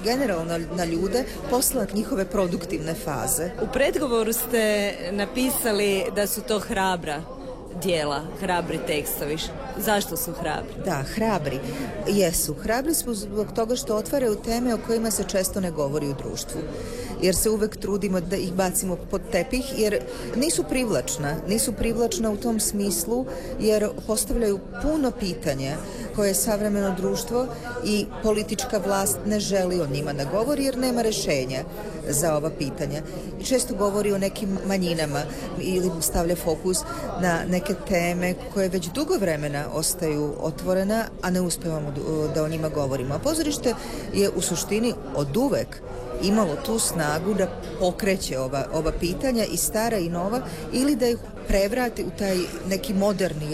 generalno na ljude posla njihove produktivne faze. U predgovoru ste napisali da su to hrabra djela, hrabri tekstovi. Zašto su hrabri? Da, hrabri jesu. Hrabri smo zbog toga što otvaraju teme o kojima se često ne govori u društvu. Jer se uvek trudimo da ih bacimo pod tepih, jer nisu privlačna u tom smislu, jer postavljaju puno pitanja koje savremeno društvo i politička vlast ne želi o njima da govori, jer nema rešenja za ova pitanja. Često govori o nekim manjinama ili stavlja fokus na neke teme koje već dugo vremena ostaju otvorena, a ne uspevamo da o njima govorimo. A pozorište je u suštini oduvek imalo tu snagu da pokreće ova pitanja, i stara i nova, ili da ih prevrati u taj neki moderni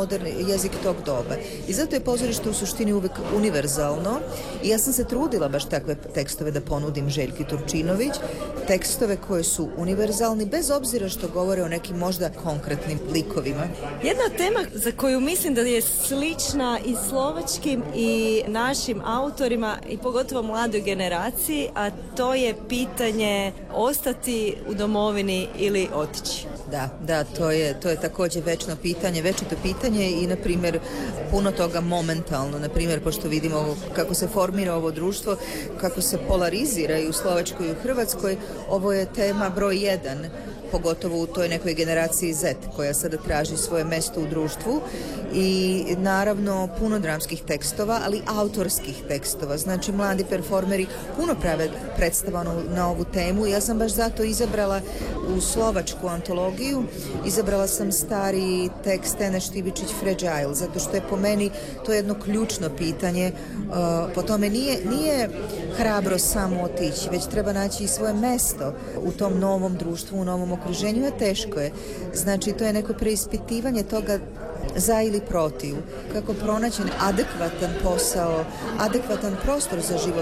jezik tog doba. I zato je pozorište u suštini uvek univerzalno, i ja sam se trudila baš takve tekstove da ponudim Željki Turčinović, tekstove koje su univerzalni bez obzira što govore o nekim možda konkretnim likovima. Jedna tema za koju mislim da je slična i slovačkim i našim autorima i pogotovo mladoj generaciji, a to je pitanje ostati u domovini ili otići. Da, to je također večito pitanje i, na primjer, puno toga momentalno, na primjer, pošto vidimo kako se formira ovo društvo, kako se polarizira i u Slovačkoj i u Hrvatskoj, ovo je tema broj 1, pogotovo u toj nekoj generaciji Z koja sada traži svoje mesto u društvu, i naravno puno dramskih tekstova, ali autorskih tekstova. Znači, mladi performeri puno prave predstava na ovu temu. Ja sam baš zato izabrala u slovačku antologiju, izabrala sam stari tekst Ene Štivičić Fragile, zato što je po meni to jedno ključno pitanje. Po tome nije hrabro samo otići, već treba naći i svoje mesto u tom novom društvu, u novom okruženju, a teško je. Znači, to je neko preispitivanje toga za ili protiv, kako pronaći adekvatan posao, adekvatan prostor za život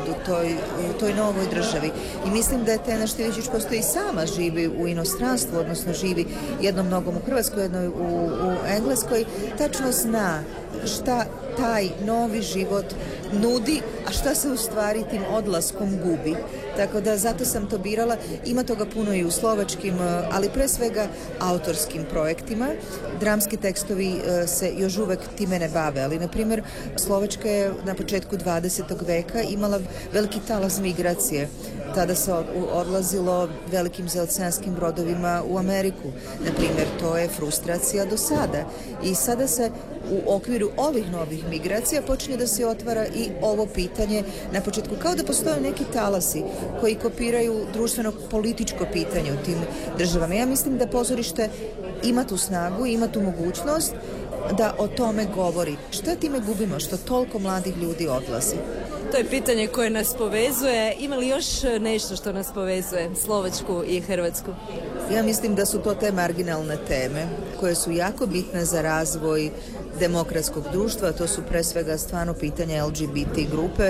u toj novoj državi. I mislim da je Tena Štivičić postoji sama živi u inostranstvu, odnosno živi jednom nogom u Hrvatskoj, jednom u Engleskoj, tačno zna šta taj novi život nudi, a šta se u stvari tim odlaskom gubi. Tako da zato sam to birala. Ima toga puno i u slovačkim, ali pre svega autorskim projektima. Dramski tekstovi se još uvek time ne bave, ali na primjer Slovačka je na početku 20. veka imala veliki talas migracije. Tada se odlazilo velikim zaoceanskim brodovima u Ameriku. Na primjer, to je frustracija do sada. I sada se u okviru ovih novih migracija počinje da se otvara i ovo pitanje na početku, kao da postoje neki talasi koji kopiraju društveno-političko pitanje u tim državama. Ja mislim da pozorište ima tu snagu, ima tu mogućnost da o tome govori. Šta time gubimo što toliko mladih ljudi odlazi? To je pitanje koje nas povezuje. Ima li još nešto što nas povezuje, Slovačku i Hrvatsku? Ja mislim da su to te marginalne teme koje su jako bitne za razvoj demokratskog društva. To su pre svega stvarno pitanja LGBT grupe.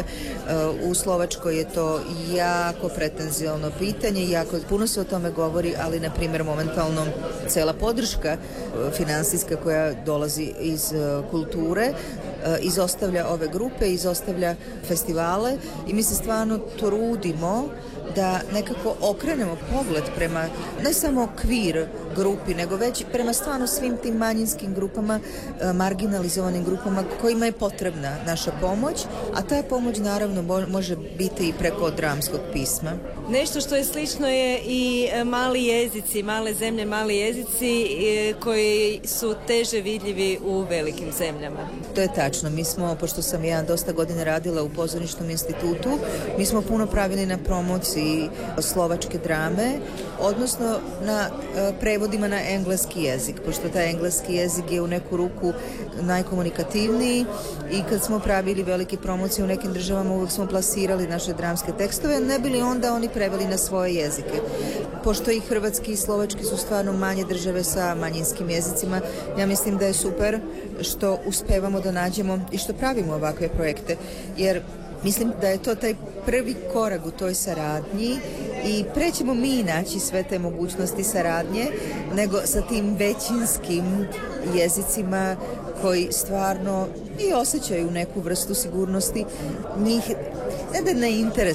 U Slovačkoj je to jako pretenzijalno pitanje, jako puno se o tome govori, ali na primjer momentalno cela podrška finansijska koja dolazi iz kulture izostavlja ove grupe, izostavlja festivale, i mi se stvarno trudimo da nekako okrenemo pogled prema ne samo queer grupi, nego već prema stvarno svim tim manjinskim grupama, marginalizovanim grupama kojima je potrebna naša pomoć, a ta pomoć naravno može biti i preko dramskog pisma. Nešto što je slično je i mali jezici, male zemlje, mali jezici koji su teže vidljivi u velikim zemljama. To je tačno. Mi smo, pošto sam ja dosta godina radila u pozorišnom institutu, mi smo puno pravili na promociji slovačke drame, odnosno na prevodima na engleski jezik, pošto taj engleski jezik je u neku ruku najkomunikativniji, i kad smo pravili velike promocije u nekim državama uvijek smo plasirali naše dramske tekstove, ne bili onda oni preveli na svoje jezike. Pošto i hrvatski i slovački su stvarno manje države sa manjinskim jezicima, ja mislim da je super što uspevamo da nađemo i što pravimo ovakve projekte, jer mislim da je to taj prvi korak u toj saradnji, i pre ćemo mi naći sve te mogućnosti saradnje nego sa tim većinskim jezicima koji stvarno i osjećaju neku vrstu sigurnosti. Njih ne da ne interesuje